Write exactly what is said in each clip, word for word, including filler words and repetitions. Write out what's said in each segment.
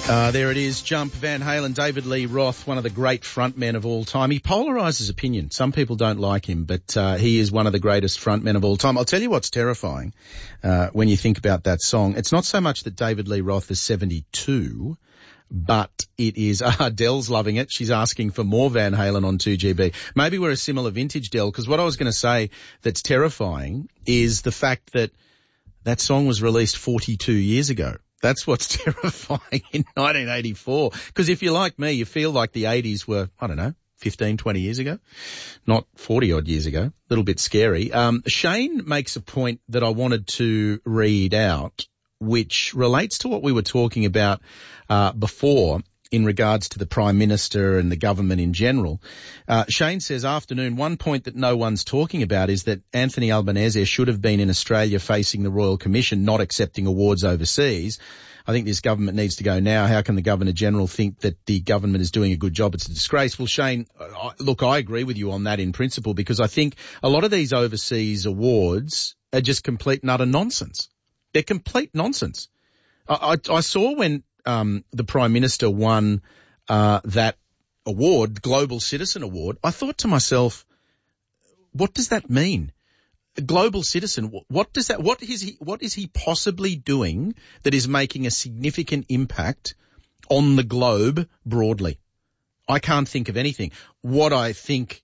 Uh, there it is, Jump, Van Halen, David Lee Roth, one of the great frontmen of all time. He polarises opinion. Some people don't like him, but uh, he is one of the greatest frontmen of all time. I'll tell you what's terrifying uh, when you think about that song. It's not so much that David Lee Roth is seventy-two, but it is, uh, Dell's loving it. She's asking for more Van Halen on two G B. Maybe we're a similar vintage, Dell, because what I was going to say that's terrifying is the fact that that song was released forty-two years ago. That's what's terrifying in nineteen eighty-four. Because if you're like me, you feel like the eighties were, I don't know, fifteen, twenty years ago, not forty odd years ago. A little bit scary. Um, Shane makes a point that I wanted to read out, which relates to what we were talking about uh, before in regards to the Prime Minister and the government in general. Uh, Shane says, afternoon, one point that no one's talking about is that Anthony Albanese should have been in Australia facing the Royal Commission, not accepting awards overseas. I think this government needs to go now. How can the Governor-General think that the government is doing a good job? It's a disgrace. Well, Shane, I, look, I agree with you on that in principle, because I think a lot of these overseas awards are just complete and utter nonsense. They're complete nonsense. I, I, I saw when Um, the Prime Minister won uh, that award, Global Citizen Award, I thought to myself, what does that mean? A global citizen, what does that, what is he, what is he possibly doing that is making a significant impact on the globe broadly? I can't think of anything. What I think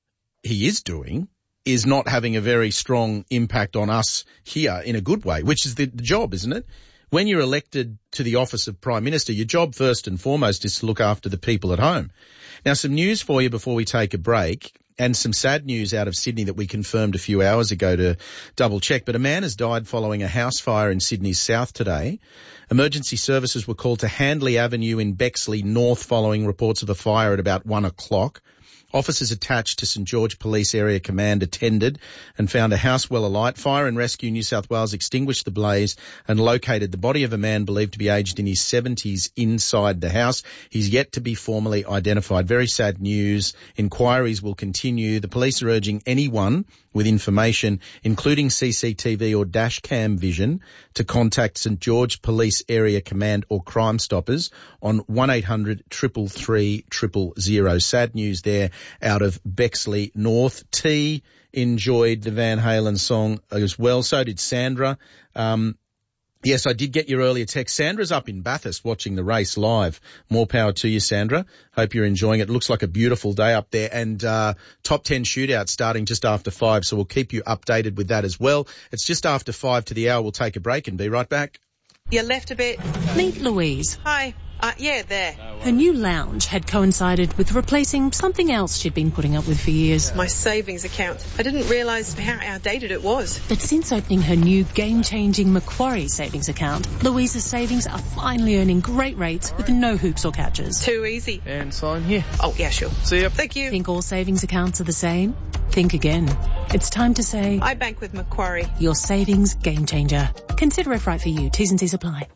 he is doing is not having a very strong impact on us here in a good way, which is the, the job, isn't it? When you're elected to the office of Prime Minister, your job first and foremost is to look after the people at home. Now, some news for you before we take a break, and some sad news out of Sydney that we confirmed a few hours ago to double check. But a man has died following a house fire in Sydney's south today. Emergency services were called to Handley Avenue in Bexley North following reports of a fire at about one o'clock. Officers attached to St George Police Area Command attended and found a house well alight. Fire and Rescue New South Wales extinguished the blaze and located the body of a man believed to be aged in his seventies inside the house. He's yet to be formally identified. Very sad news. Inquiries will continue. The police are urging anyone with information, including C C T V or dash cam vision, to contact St George Police Area Command or Crime Stoppers on one eight hundred three three three zero zero. Sad news there out of Bexley North. T enjoyed the Van Halen song as well. So did Sandra. Um, yes, I did get your earlier text. Sandra's up in Bathurst watching the race live. More power to you, Sandra. Hope you're enjoying it. Looks like a beautiful day up there, and uh top ten shootout starting just after five, so we'll keep you updated with that as well. It's just after five to the hour. We'll take a break and be right back. You left a bit. Meet Louise. Hi. Uh, yeah, there. Her new lounge had coincided with replacing something else she'd been putting up with for years. My savings account. I didn't realise how outdated it was. But since opening her new game-changing Macquarie savings account, Louise's savings are finally earning great rates with no hoops or catches. Too easy. And sign here. Oh, yeah, sure. See ya. Thank you. Think all savings accounts are the same? Think again. It's time to say, I bank with Macquarie. Your savings game changer. Consider if right for you. T's and C's apply.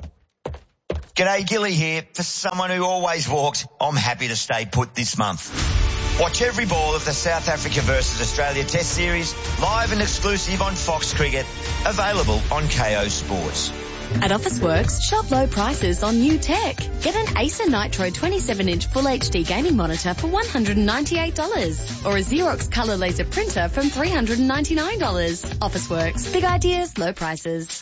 G'day, Gilly here. For someone who always walks, I'm happy to stay put this month. Watch every ball of the South Africa versus Australia Test Series live and exclusive on Fox Cricket, available on K O Sports. At Officeworks, shop low prices on new tech. Get an Acer Nitro twenty-seven inch Full H D gaming monitor for one hundred ninety-eight dollars or a Xerox Colour Laser printer from three hundred ninety-nine dollars. Officeworks. Big ideas, low prices.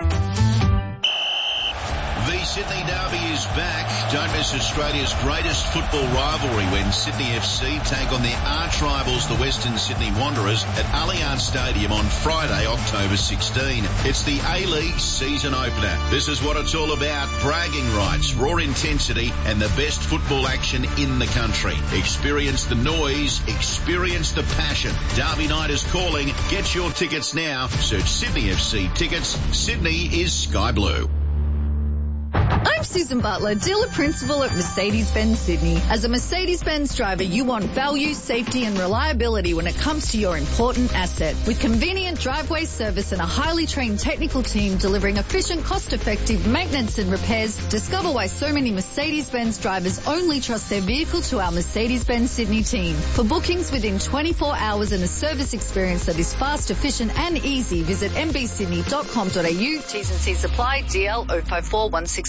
The Sydney Derby is back. Don't miss Australia's greatest football rivalry when Sydney F C take on their arch rivals, the Western Sydney Wanderers, at Allianz Stadium on Friday, October sixteenth. It's the A-League season opener. This is what it's all about. Bragging rights, raw intensity, and the best football action in the country. Experience the noise, experience the passion. Derby night is calling. Get your tickets now. Search Sydney F C tickets. Sydney is sky blue. I'm Susan Butler, dealer principal at Mercedes-Benz Sydney. As a Mercedes-Benz driver, you want value, safety and reliability when it comes to your important asset. With convenient driveway service and a highly trained technical team delivering efficient, cost-effective maintenance and repairs, discover why so many Mercedes-Benz drivers only trust their vehicle to our Mercedes-Benz Sydney team. For bookings within twenty-four hours and a service experience that is fast, efficient and easy, visit m b sydney dot com dot a u. T's and C's apply. D L zero five four one six one. It's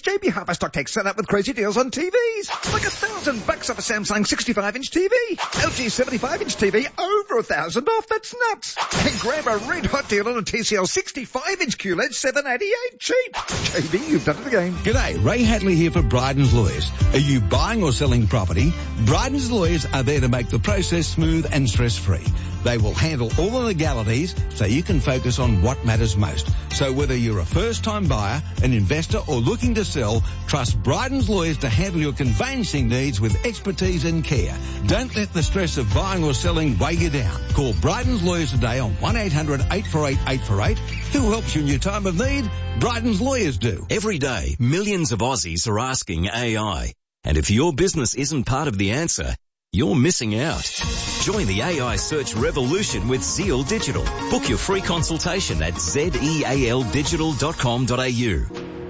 J B Harper Stock Take set up with crazy deals on T Vs. Like a thousand bucks off a Samsung sixty-five inch T V. L G seventy-five inch T V, over a thousand off. That's nuts. And grab a red hot deal on a T C L sixty-five inch Q L E D, seven eighty-eight cheap. J B, you've done it again. G'day, Ray Hadley here for Bryden's Lawyers. Are you buying or selling property? Bryden's Lawyers are there to make the process smooth and stress-free. They will handle all the legalities so you can focus on what matters most. So whether you're a first-time buyer, an investor or looking to sell, trust Bryden's Lawyers to handle your conveyancing needs with expertise and care. Don't let the stress of buying or selling weigh you down. Call Bryden's Lawyers today on one eight hundred eight four eight eight four eight. Who helps you in your time of need? Bryden's Lawyers do. Every day, millions of Aussies are asking A I. And if your business isn't part of the answer, you're missing out. Join the A I search revolution with Zeal Digital. Book your free consultation at zeal digital dot com dot a u.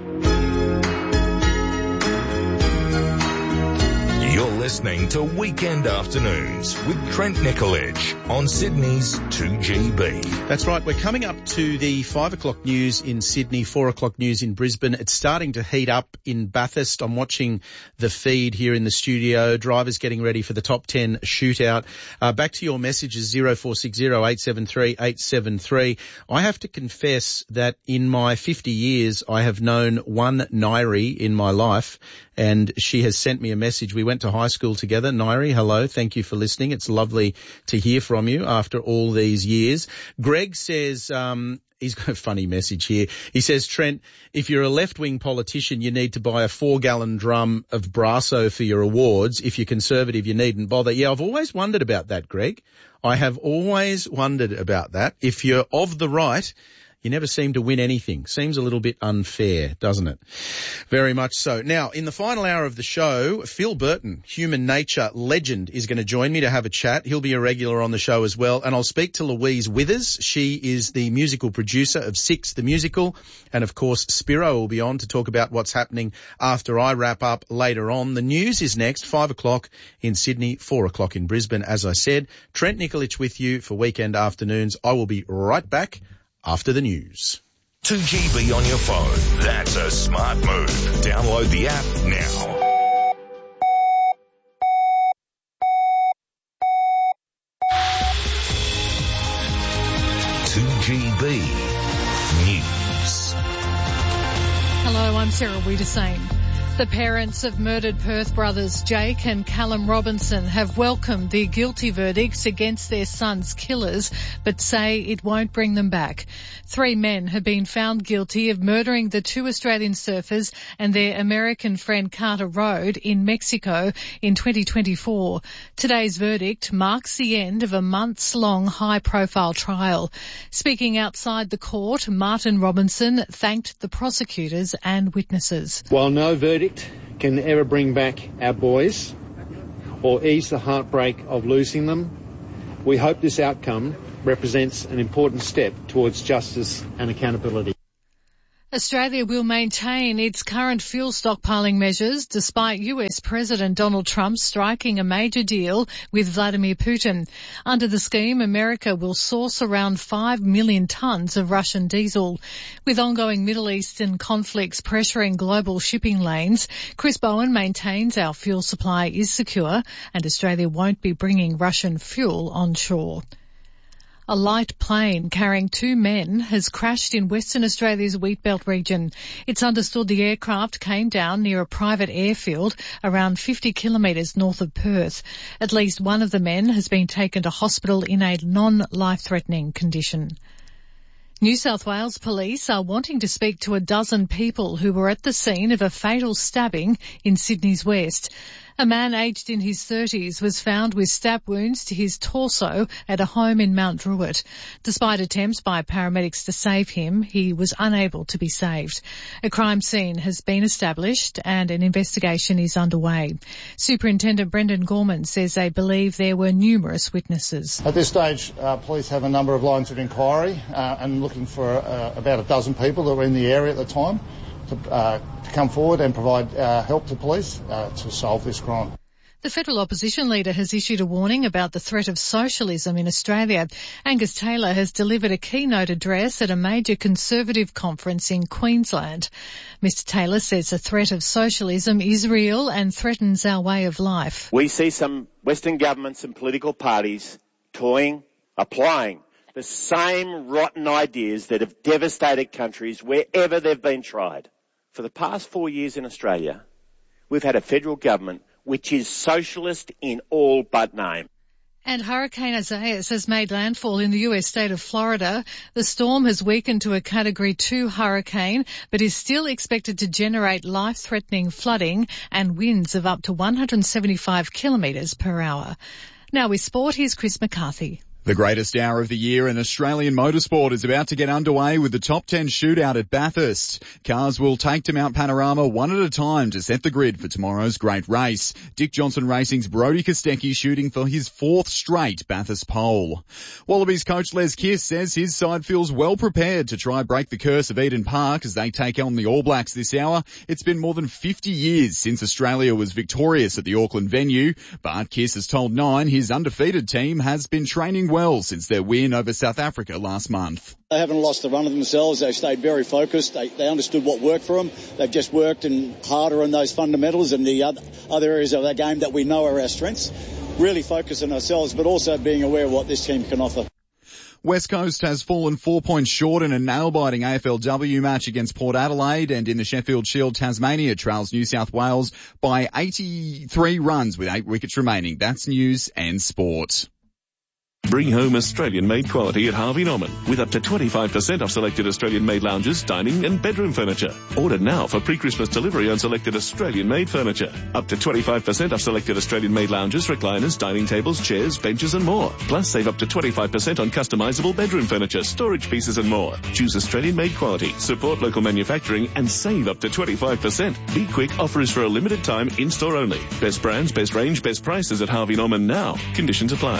You're listening to Weekend Afternoons with Trent Nicolich on Sydney's two G B. That's right. We're coming up to the five o'clock news in Sydney, four o'clock news in Brisbane. It's starting to heat up in Bathurst. I'm watching the feed here in the studio. Drivers getting ready for the top ten shootout. Uh, back to your messages, zero four six zero eight seven three eight seven three. I have to confess that in my fifty years, I have known one Nairi in my life, and she has sent me a message. We went to high school together. Nairi, hello. Thank you for listening. It's lovely to hear from you after all these years. Greg says, um, he's got a funny message here. He says, Trent, if you're a left-wing politician, you need to buy a four-gallon drum of Brasso for your awards. If you're conservative, you needn't bother. Yeah, I've always wondered about that, Greg. I have always wondered about that. If you're of the right, you never seem to win anything. Seems a little bit unfair, doesn't it? Very much so. Now, in the final hour of the show, Phil Burton, human nature legend, is going to join me to have a chat. He'll be a regular on the show as well. And I'll speak to Louise Withers. She is the musical producer of Six, the musical. And, of course, Spiro will be on to talk about what's happening after I wrap up later on. The news is next, five o'clock in Sydney, four o'clock in Brisbane. As I said, Trent Nicolich with you for Weekend Afternoons. I will be right back after the news. two G B on your phone. That's a smart move. Download the app now. two G B News. Hello, I'm Sarah Wiedersame. The parents of murdered Perth brothers Jake and Callum Robinson have welcomed the guilty verdicts against their son's killers, but say it won't bring them back. Three men have been found guilty of murdering the two Australian surfers and their American friend Carter Road in Mexico in twenty twenty-four. Today's verdict marks the end of a months-long high-profile trial. Speaking outside the court, Martin Robinson thanked the prosecutors and witnesses. While no verdict can ever bring back our boys or ease the heartbreak of losing them, we hope this outcome represents an important step towards justice and accountability. Australia will maintain its current fuel stockpiling measures despite U S President Donald Trump striking a major deal with Vladimir Putin. Under the scheme, America will source around five million tonnes of Russian diesel. With ongoing Middle Eastern conflicts pressuring global shipping lanes, Chris Bowen maintains our fuel supply is secure and Australia won't be bringing Russian fuel on shore. A light plane carrying two men has crashed in Western Australia's Wheatbelt region. It's understood the aircraft came down near a private airfield around fifty kilometres north of Perth. At least one of the men has been taken to hospital in a non-life-threatening condition. New South Wales police are wanting to speak to a dozen people who were at the scene of a fatal stabbing in Sydney's West. A man aged in his thirties was found with stab wounds to his torso at a home in Mount Druitt. Despite attempts by paramedics to save him, he was unable to be saved. A crime scene has been established and an investigation is underway. Superintendent Brendan Gorman says they believe there were numerous witnesses. At this stage, uh, police have a number of lines of inquiry uh, and looking for uh, about a dozen people that were in the area at the time to, uh, to come forward and provide uh, help to police uh, to solve this crime. The federal opposition leader has issued a warning about the threat of socialism in Australia. Angus Taylor has delivered a keynote address at a major Conservative conference in Queensland. Mister Taylor says the threat of socialism is real and threatens our way of life. We see some Western governments and political parties toying, applying the same rotten ideas that have devastated countries wherever they've been tried. For the past four years in Australia, we've had a federal government which is socialist in all but name. And Hurricane Isaias has made landfall in the U S state of Florida. The storm has weakened to a Category two hurricane, but is still expected to generate life-threatening flooding and winds of up to one hundred seventy-five kilometres per hour. Now with sport, here's Chris McCarthy. The greatest hour of the year in Australian motorsport is about to get underway with the top ten shootout at Bathurst. Cars will take to Mount Panorama one at a time to set the grid for tomorrow's great race. Dick Johnson Racing's Brodie Kostecki shooting for his fourth straight Bathurst pole. Wallabies coach Les Kiss says his side feels well prepared to try break the curse of Eden Park as they take on the All Blacks this hour. It's been more than fifty years since Australia was victorious at the Auckland venue, but Kiss has told Nine his undefeated team has been training well well since their win over South Africa last month. They haven't lost the run of themselves. They've stayed very focused. They, they understood what worked for them. They've just worked and harder on those fundamentals and the other, other areas of our game that we know are our strengths. Really focus on ourselves, but also being aware of what this team can offer. West Coast has fallen four points short in a nail-biting A F L W match against Port Adelaide, and in the Sheffield Shield, Tasmania trails New South Wales by eighty-three runs with eight wickets remaining. That's news and sport. Bring home Australian-made quality at Harvey Norman with up to twenty-five percent off selected Australian-made lounges, dining and bedroom furniture. Order now for pre-Christmas delivery on selected Australian-made furniture. Up to twenty-five percent off selected Australian-made lounges, recliners, dining tables, chairs, benches and more. Plus save up to twenty-five percent on customizable bedroom furniture, storage pieces and more. Choose Australian-made quality, support local manufacturing and save up to twenty-five percent. Be quick, offer is for a limited time, in-store only. Best brands, best range, best prices at Harvey Norman now. Conditions apply.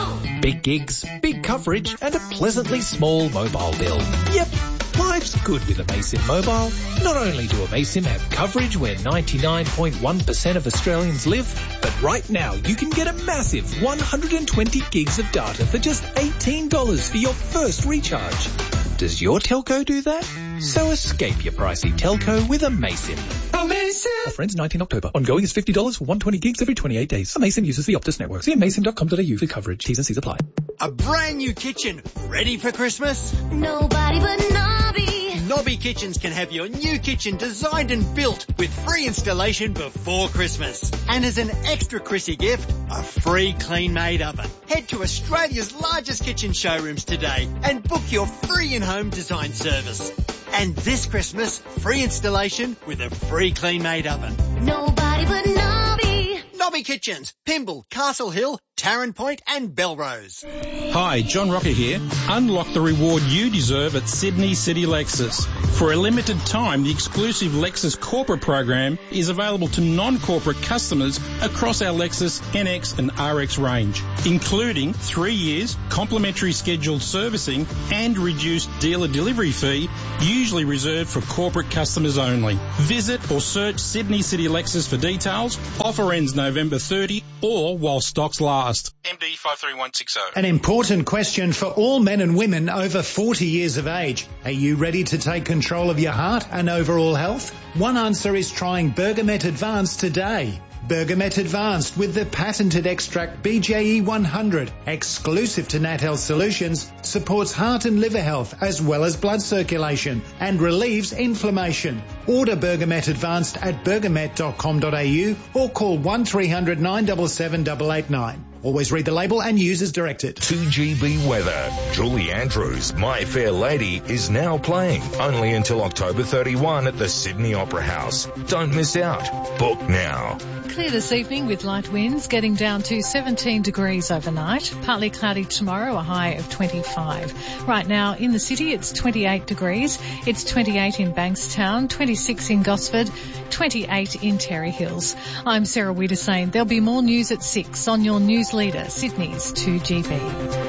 Big gigs, big coverage, and a pleasantly small mobile bill. Yep, life's good with Amaysim Mobile. Not only do Amaysim have coverage where ninety-nine point one percent of Australians live, but right now you can get a massive one hundred twenty gigs of data for just eighteen dollars for your first recharge. Does your telco do that? So escape your pricey telco with Amaysim. Amaysim! Offer ends nineteenth October. Ongoing is fifty dollars for one hundred twenty gigs every twenty-eight days. Amaysim uses the Optus network. See amaysim dot com dot a u for coverage. T's and C's apply. A brand new kitchen. Ready for Christmas? Nobody but Nobby. Nobby Kitchens can have your new kitchen designed and built with free installation before Christmas. And as an extra Chrissy gift, a free clean-made oven. Head to Australia's largest kitchen showrooms today and book your free in-home design service. And this Christmas, free installation with a free clean-made oven. Nobody but Nobby. Nobby Kitchens, Pymble, Castle Hill, Tarrant Point and Belrose. Hi, John Rocker here. Unlock the reward you deserve at Sydney City Lexus. For a limited time, the exclusive Lexus Corporate program is available to non-corporate customers across our Lexus N X and R X range, including three years, complimentary scheduled servicing and reduced dealer delivery fee, usually reserved for corporate customers only. Visit or search Sydney City Lexus for details. Offer ends November thirtieth or while stocks last. M D five three one six zero. An important question for all men and women over forty years of age. Are you ready to take control of your heart and overall health? One answer is trying Bergamet Advanced today. Bergamet Advanced with the patented extract B J E one hundred, exclusive to Nat Health Solutions, supports heart and liver health as well as blood circulation and relieves inflammation. Order Bergamet Advanced at bergamet dot com dot a u or call one three hundred nine seven seven eight eight nine. Always read the label and use as directed. two G B weather. Julie Andrews, My Fair Lady, is now playing only until October thirty-first at the Sydney Opera House. Don't miss out. Book now. Clear this evening with light winds getting down to seventeen degrees overnight. Partly cloudy tomorrow, a high of twenty-five. Right now in the city it's twenty-eight degrees. It's twenty-eight in Bankstown, twenty-six in Gosford, twenty-eight in Terry Hills. I'm Sarah Wiedersane. There'll be more news at six on your news leader, Sydney's two G B.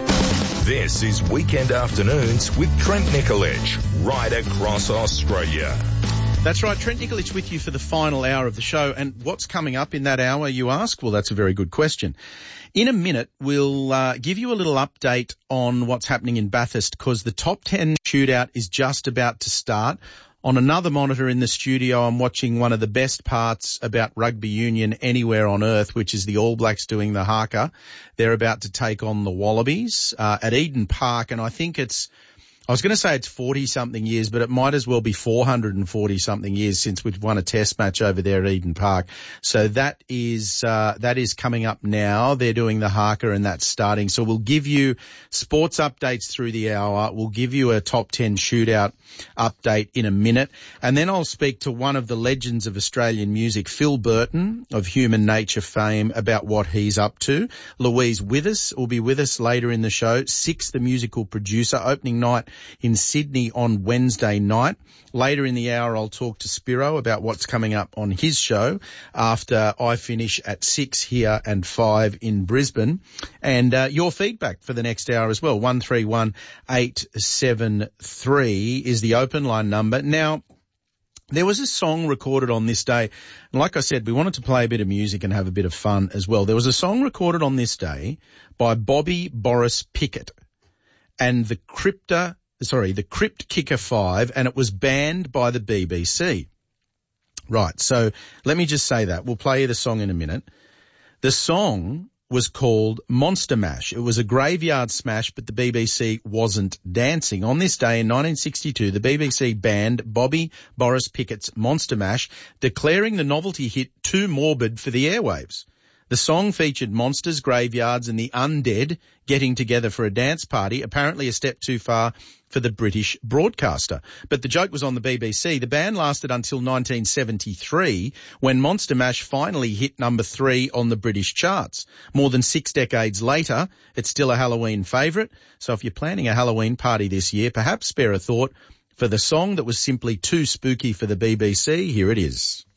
This is Weekend Afternoons with Trent Nicolich, right across Australia. That's right, Trent Nikolic with you for the final hour of the show. And what's coming up in that hour, you ask? Well, that's a very good question. In a minute, we'll uh, give you a little update on what's happening in Bathurst because the top ten shootout is just about to start. On another monitor in the studio, I'm watching one of the best parts about rugby union anywhere on earth, which is the All Blacks doing the haka. They're about to take on the Wallabies uh, at Eden Park, and I think it's I was going to say it's forty-something years, but it might as well be four hundred forty-something years since we've won a test match over there at Eden Park. So that is uh, that is coming up now. They're doing the haka and that's starting. So we'll give you sports updates through the hour. We'll give you a top ten shootout update in a minute. And then I'll speak to one of the legends of Australian music, Phil Burton of Human Nature fame, about what he's up to. Louise Withers will be with us later in the show. Six, the musical producer, opening night in Sydney on Wednesday night. Later in the hour, I'll talk to Spiro about what's coming up on his show after I finish at six here and five in Brisbane. And uh, your feedback for the next hour as well. one three one eight seven three is the open line number. Now, there was a song recorded on this day. And like I said, we wanted to play a bit of music and have a bit of fun as well. There was a song recorded on this day by Bobby Boris Pickett and the Crypta, sorry, the Crypt Kicker Five, and it was banned by the B B C. Right, so let me just say that. We'll play you the song in a minute. The song was called Monster Mash. It was a graveyard smash, but the B B C wasn't dancing. On this day in nineteen sixty-two, the B B C banned Bobby Boris Pickett's Monster Mash, declaring the novelty hit too morbid for the airwaves. The song featured monsters, graveyards and the undead getting together for a dance party, apparently a step too far for the British broadcaster. But the joke was on the B B C. The ban lasted until nineteen seventy-three, when Monster Mash finally hit number three on the British charts. More than six decades later, it's still a Halloween favourite. So if you're planning a Halloween party this year, perhaps spare a thought for the song that was simply too spooky for the B B C. Here it is.